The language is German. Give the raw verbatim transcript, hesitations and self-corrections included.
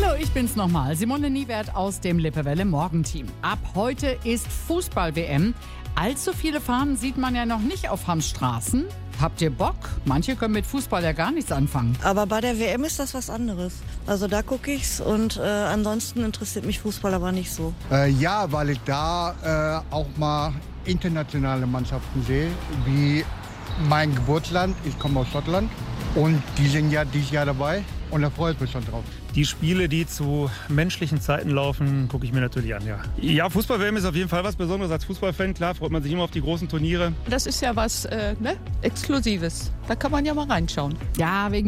Hallo, ich bin's nochmal, Simone Niewert aus dem Lippewelle Morgenteam. Ab heute ist Fußball-W M. Allzu viele Fahnen sieht man ja noch nicht auf Hamstraßen. Habt ihr Bock? Manche können mit Fußball ja gar nichts anfangen. Aber bei der W M ist das was anderes. Also da gucke ich's und äh, ansonsten interessiert mich Fußball aber nicht so. Äh, ja, weil ich da äh, auch mal internationale Mannschaften sehe, wie mein Geburtsland. Ich komme aus Schottland und die sind ja dieses Jahr dabei und da freue ich mich schon drauf. Die Spiele, die zu menschlichen Zeiten laufen, gucke ich mir natürlich an, ja. Ja, Fußball-W M ist auf jeden Fall was Besonderes als Fußballfan. Klar, freut man sich immer auf die großen Turniere. Das ist ja was äh, ne? Exklusives. Da kann man ja mal reinschauen. Ja, wegen